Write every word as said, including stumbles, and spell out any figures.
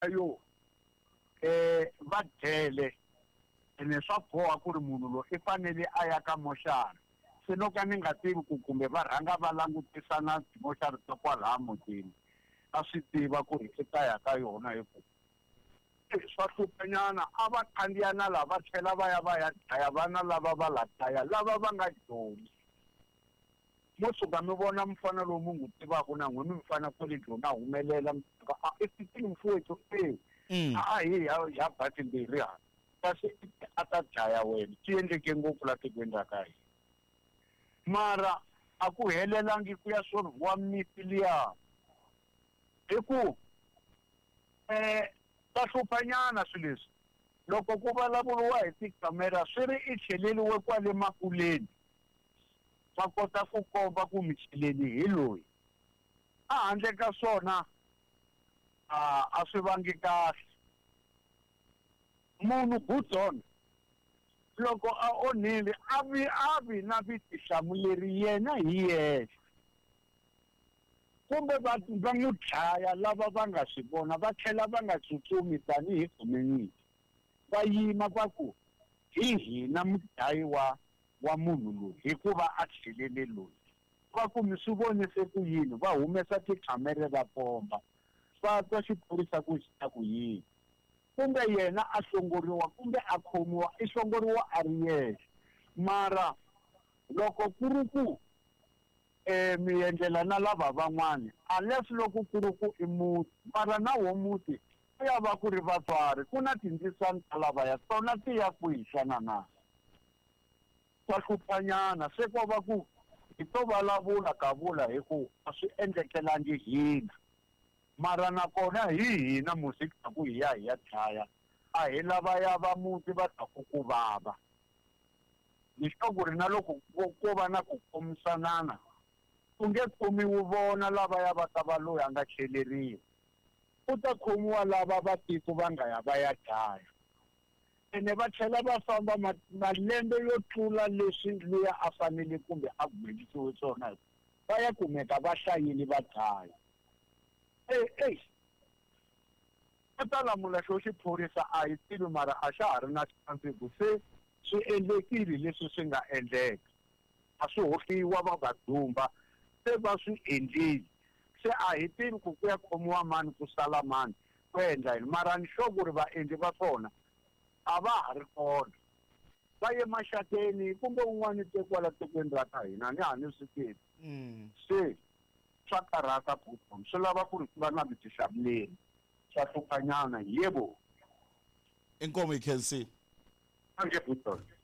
yo eh va dele ene swa boha ku ri munhu lo i fanele a ya ka moxari se no ka ni nga tivi ku kumbe va rhanga va langutisana timoxari ta kwalaha mutini a swi tiva ku ri i ta ya ka yona hi ku swa hlupanyana a va khandziyana lava va tlhela va ya va ya dlaya vana lava va la dlaya lava va nga dyondzi mo suka mi vona mfana lowu mu n'wi tivaka na n'wina mi fana ku ri dyondza humelela i fitini mfowethu e a hi ya bati mbirhi ha kasi a ta dlaya wena swi endleke ngopfu la tikweni ra ka hina mara a ku helelangi ku ya solviwa miti liya hi ku eh ta hluphanyana swilo leswi loko ku vulavuriwa hi tikamera swi ri i cheleliwe kwale makuleni va kota ku komba ku micheleli hi loyi a handle ka swona a a swi vangi kahle munhu Budzona loko a onhile a vi a vi na vutihlamuleri yena hi yexe kumbe va va n'wi dlaya lava va nga swi vona va tlhela va nga tsutsumi tanihi community va yima va ku hi hina mudlayi wa wa munhu loyi hikuva a tlhelele loyi va ku mi swi vonise ku yini va humesa tikhamera va pomba va twa xiphorisa ku xi ta ku yini kumbe yena a hlongoriwa kumbe a khomiwa i hlongoriwa a ri yexe mara loko ku ri ku eh mi endlela na lava van'wana unless loko ku ri ku i muti mara na wo muti ku ya va ku ri vatswari ku na tindzisana ta lava ya tona ti ya ku hixana na swa hluphanyana se ko va ku hi to vulavula ka vula hi ku a swi endlekelangi hina mara nakona hi hina musika ku hi ya hi ya dlaya a hi lava ya va muti va ta ku ku vava ni ku ri na loko ko va na ku khomisanana ku nge khomiwi vona lava ya va ta va loyi a nga cheleriwa ku ta khomiwa lava va tiko va nga ya va ya dlaya ene va tlhela va famba malembe yo tlula leswi luya a fanele kumbe a gwenyisiwe swona va ya kumeka va hlayile va dlaya eh a ta lamula xo xiphorisa a hi tivi mara a xa ha ri na chance ku se swi endlekile leswi swi nga endleka a swi hoxiwa va va dumba se va swi endlile se a hi tivi ku ku ya khomiwa mani ku sala mani ku endla yini mara ni sure ku ri vaendli va swona a va ha ri kona va ye maxakeni kumbe un'wana tekiwa la tikweni ra ka hina ni a ni swi tivi se swa karhata Budzona swi lava ku ri ku va na vutihlamuleri swa hluphanyana yebo inkomo ikhensi anje Budzona